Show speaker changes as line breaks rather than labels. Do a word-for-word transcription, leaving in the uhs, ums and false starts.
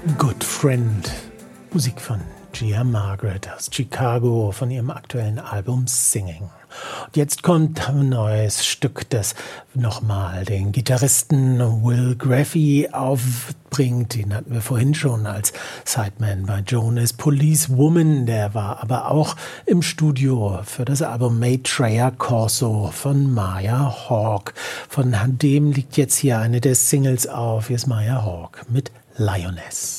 Good Friend, Musik von Gia Margaret aus Chicago von ihrem aktuellen Album Singing. Und jetzt kommt ein neues Stück, das nochmal den Gitarristen Will Graffy aufbringt. Den hatten wir vorhin schon als Sideman bei Jonas Policewoman. Der war aber auch im Studio für das Album Maitreya Corso von Maya Hawke. Von dem liegt jetzt hier eine der Singles auf. Hier ist Maya Hawke mit Lioness.